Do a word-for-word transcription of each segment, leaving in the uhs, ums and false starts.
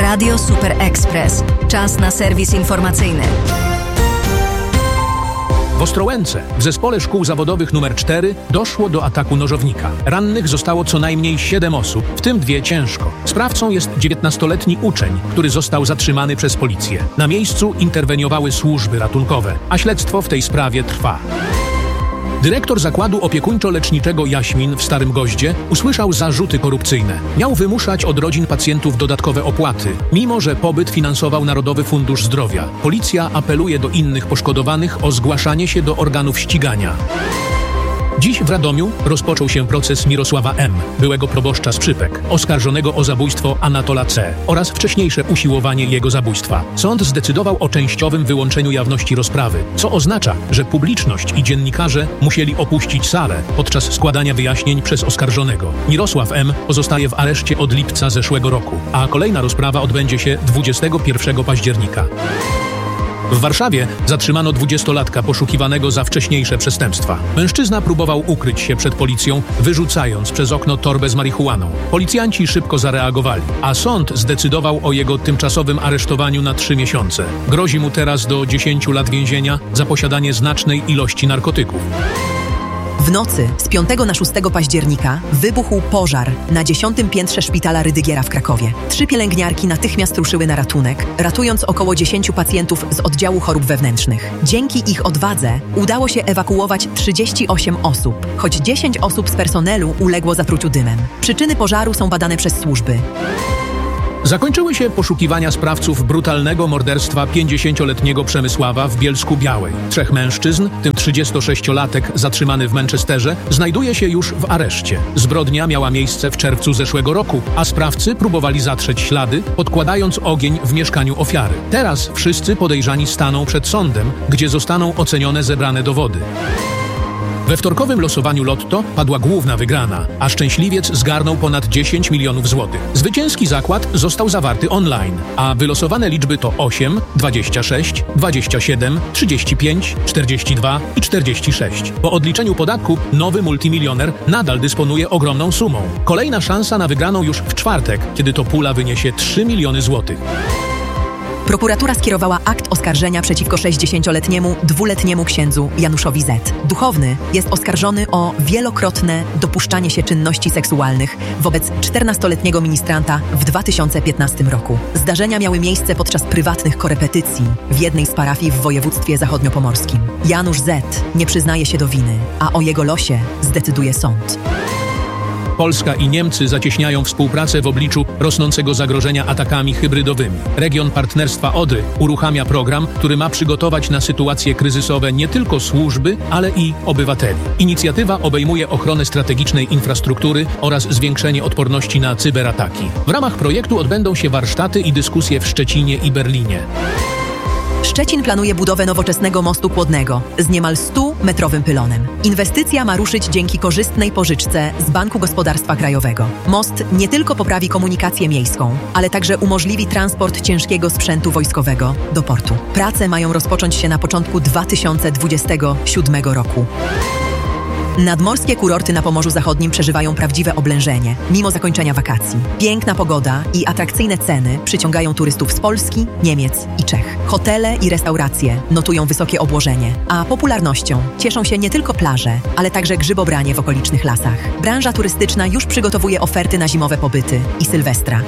Radio Super Express. Czas na serwis informacyjny. W Ostrołęce, w Zespole Szkół Zawodowych numer cztery, doszło do ataku nożownika. Rannych zostało co najmniej siedem osób, w tym dwie ciężko. Sprawcą jest dziewiętnastoletni uczeń, który został zatrzymany przez policję. Na miejscu interweniowały służby ratunkowe, a śledztwo w tej sprawie trwa. Dyrektor zakładu opiekuńczo-leczniczego Jaśmin w Starym Goździe usłyszał zarzuty korupcyjne. Miał wymuszać od rodzin pacjentów dodatkowe opłaty, mimo że pobyt finansował Narodowy Fundusz Zdrowia. Policja apeluje do innych poszkodowanych o zgłaszanie się do organów ścigania. Dziś w Radomiu rozpoczął się proces Mirosława M., byłego proboszcza Skrzypek, oskarżonego o zabójstwo Anatola C. oraz wcześniejsze usiłowanie jego zabójstwa. Sąd zdecydował o częściowym wyłączeniu jawności rozprawy, co oznacza, że publiczność i dziennikarze musieli opuścić salę podczas składania wyjaśnień przez oskarżonego. Mirosław M. pozostaje w areszcie od lipca zeszłego roku, a kolejna rozprawa odbędzie się dwudziestego pierwszego października. W Warszawie zatrzymano dwudziestolatka poszukiwanego za wcześniejsze przestępstwa. Mężczyzna próbował ukryć się przed policją, wyrzucając przez okno torbę z marihuaną. Policjanci szybko zareagowali, a sąd zdecydował o jego tymczasowym aresztowaniu na trzy miesiące. Grozi mu teraz do dziesięciu lat więzienia za posiadanie znacznej ilości narkotyków. W nocy z piątego na szóstego października wybuchł pożar na dziesiątym piętrze szpitala Rydygiera w Krakowie. Trzy pielęgniarki natychmiast ruszyły na ratunek, ratując około dziesięciu pacjentów z oddziału chorób wewnętrznych. Dzięki ich odwadze udało się ewakuować trzydzieści osiem osób, choć dziesięć osób z personelu uległo zatruciu dymem. Przyczyny pożaru są badane przez służby. Zakończyły się poszukiwania sprawców brutalnego morderstwa pięćdziesięcioletniego Przemysława w Bielsku-Białej. Trzech mężczyzn, w tym trzydziestosześciolatek zatrzymany w Manchesterze, znajduje się już w areszcie. Zbrodnia miała miejsce w czerwcu zeszłego roku, a sprawcy próbowali zatrzeć ślady, podkładając ogień w mieszkaniu ofiary. Teraz wszyscy podejrzani staną przed sądem, gdzie zostaną ocenione zebrane dowody. We wtorkowym losowaniu lotto padła główna wygrana, a szczęśliwiec zgarnął ponad dziesięć milionów złotych. Zwycięski zakład został zawarty online, a wylosowane liczby to osiem, dwadzieścia sześć, dwadzieścia siedem, trzydzieści pięć, czterdzieści dwa i czterdzieści sześć. Po odliczeniu podatku nowy multimilioner nadal dysponuje ogromną sumą. Kolejna szansa na wygraną już w czwartek, kiedy to pula wyniesie trzy miliony złotych. Prokuratura skierowała akt oskarżenia przeciwko sześćdziesięcioletniemu, dwuletniemu księdzu Januszowi Z. Duchowny jest oskarżony o wielokrotne dopuszczanie się czynności seksualnych wobec czternastoletniego ministranta w dwa tysiące piętnastym roku. Zdarzenia miały miejsce podczas prywatnych korepetycji w jednej z parafii w województwie zachodniopomorskim. Janusz Z. nie przyznaje się do winy, a o jego losie zdecyduje sąd. Polska i Niemcy zacieśniają współpracę w obliczu rosnącego zagrożenia atakami hybrydowymi. Region Partnerstwa Odry uruchamia program, który ma przygotować na sytuacje kryzysowe nie tylko służby, ale i obywateli. Inicjatywa obejmuje ochronę strategicznej infrastruktury oraz zwiększenie odporności na cyberataki. W ramach projektu odbędą się warsztaty i dyskusje w Szczecinie i Berlinie. Szczecin planuje budowę nowoczesnego mostu kłodnego z niemal stumetrowym pylonem. Inwestycja ma ruszyć dzięki korzystnej pożyczce z Banku Gospodarstwa Krajowego. Most nie tylko poprawi komunikację miejską, ale także umożliwi transport ciężkiego sprzętu wojskowego do portu. Prace mają rozpocząć się na początku dwa tysiące dwudziestego siódmego roku. Nadmorskie kurorty na Pomorzu Zachodnim przeżywają prawdziwe oblężenie, mimo zakończenia wakacji. Piękna pogoda i atrakcyjne ceny przyciągają turystów z Polski, Niemiec i Czech. Hotele i restauracje notują wysokie obłożenie, a popularnością cieszą się nie tylko plaże, ale także grzybobranie w okolicznych lasach. Branża turystyczna już przygotowuje oferty na zimowe pobyty i Sylwestra.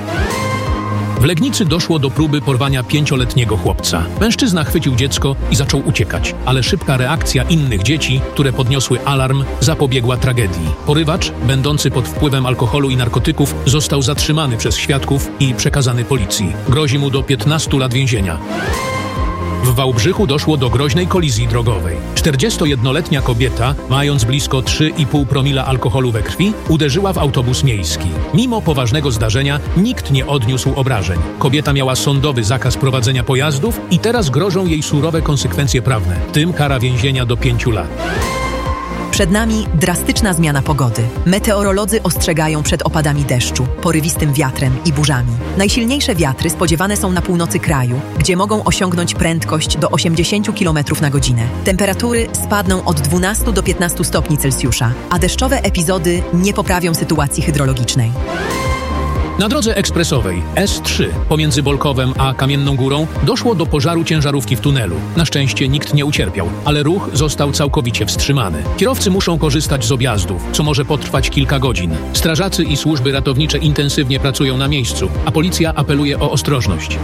W Legnicy doszło do próby porwania pięcioletniego chłopca. Mężczyzna chwycił dziecko i zaczął uciekać, ale szybka reakcja innych dzieci, które podniosły alarm, zapobiegła tragedii. Porywacz, będący pod wpływem alkoholu i narkotyków, został zatrzymany przez świadków i przekazany policji. Grozi mu do piętnastu lat więzienia. W Wałbrzychu doszło do groźnej kolizji drogowej. czterdziestojednoletnia kobieta, mając blisko trzy i pół promila alkoholu we krwi, uderzyła w autobus miejski. Mimo poważnego zdarzenia nikt nie odniósł obrażeń. Kobieta miała sądowy zakaz prowadzenia pojazdów i teraz grożą jej surowe konsekwencje prawne, w tym kara więzienia do pięciu lat. Przed nami drastyczna zmiana pogody. Meteorolodzy ostrzegają przed opadami deszczu, porywistym wiatrem i burzami. Najsilniejsze wiatry spodziewane są na północy kraju, gdzie mogą osiągnąć prędkość do osiemdziesiąt kilometrów na godzinę. Temperatury spadną od dwunastu do piętnastu stopni Celsjusza, a deszczowe epizody nie poprawią sytuacji hydrologicznej. Na drodze ekspresowej S trzy pomiędzy Bolkowem a Kamienną Górą doszło do pożaru ciężarówki w tunelu. Na szczęście nikt nie ucierpiał, ale ruch został całkowicie wstrzymany. Kierowcy muszą korzystać z objazdów, co może potrwać kilka godzin. Strażacy i służby ratownicze intensywnie pracują na miejscu, a policja apeluje o ostrożność.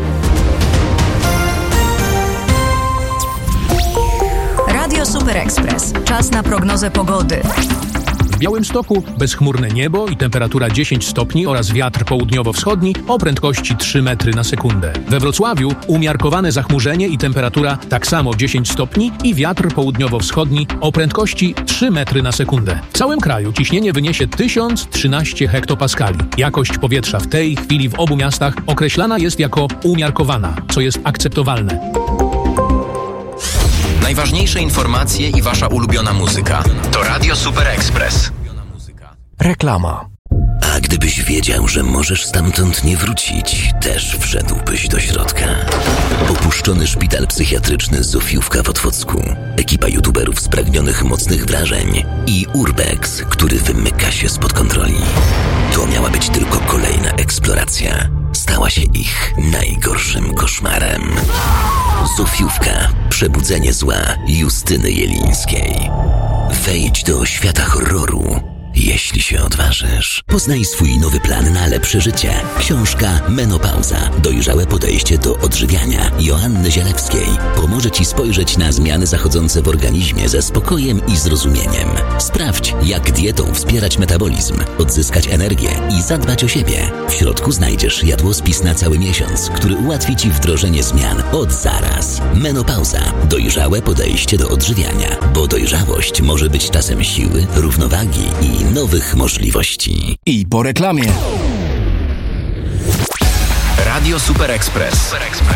Radio Super Express. Czas na prognozę pogody. W Białymstoku bezchmurne niebo i temperatura dziesięć stopni oraz wiatr południowo-wschodni o prędkości trzy metry na sekundę. We Wrocławiu umiarkowane zachmurzenie i temperatura tak samo dziesięć stopni i wiatr południowo-wschodni o prędkości trzy metry na sekundę. W całym kraju ciśnienie wyniesie tysiąc trzynaście hektopaskali. Jakość powietrza w tej chwili w obu miastach określana jest jako umiarkowana, co jest akceptowalne. Najważniejsze informacje i wasza ulubiona muzyka to Radio Super Express. Reklama. A gdybyś wiedział, że możesz stamtąd nie wrócić, też wszedłbyś do środka. Opuszczony szpital psychiatryczny Zofiówka w Otwocku, ekipa youtuberów spragnionych mocnych wrażeń i Urbex, który wymyka się spod kontroli. To miała być tylko kolejna eksploracja. Stała się ich najgorszym koszmarem. Zofiówka. Przebudzenie zła Justyny Jelińskiej. Wejdź do świata horroru, jeśli się odważysz. Poznaj swój nowy plan na lepsze życie. Książka Menopauza. Dojrzałe podejście do odżywiania Joanny Zielewskiej pomoże Ci spojrzeć na zmiany zachodzące w organizmie ze spokojem i zrozumieniem. Sprawdź, jak dietą wspierać metabolizm, odzyskać energię i zadbać o siebie. W środku znajdziesz jadłospis na cały miesiąc, który ułatwi Ci wdrożenie zmian od zaraz. Menopauza. Dojrzałe podejście do odżywiania, bo dojrzałość może być czasem siły, równowagi i nowych możliwości. I po reklamie. Radio Super Express.